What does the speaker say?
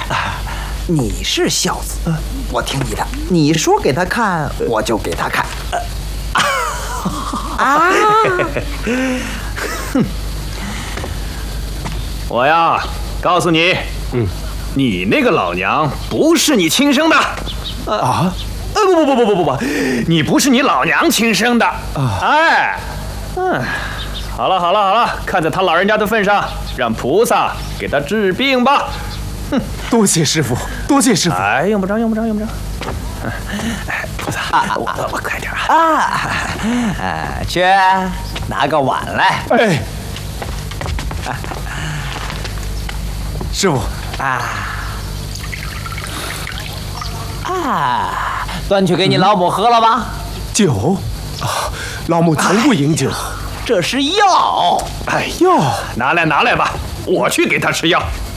你是孝子，我听你的，你说给他看，我就给他看。啊！ 我呀，告诉你，你那个老娘不是你亲生的。 啊？ 不，你不是你老娘亲生的。哎，好了，看在他老人家的份上，让菩萨给他治病吧。 多谢师傅，多谢师傅。 哎，用不着。菩萨，我快点啊！ 去拿个碗来。 哎，师傅端去给你老母喝了吧。 酒啊，老母从不饮酒。 这是药。 哎呦， 拿来吧，我去给他吃药。